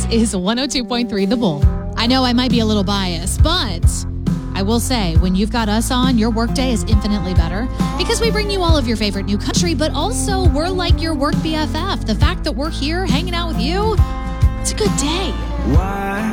This is 102.3 The Bull. I know I might be a little biased, but I will say, when you've got us on, your workday is infinitely better because we bring you all of your favorite new country, but also we're like your work BFF. The fact that we're here hanging out with you, it's a good day. Why